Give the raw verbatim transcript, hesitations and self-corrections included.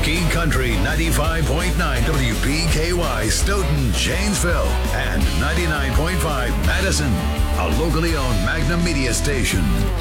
King Country ninety-five point nine W P K Y, Stoughton, Janesville, and ninety-nine point five Madison, a locally owned Magnum Media station.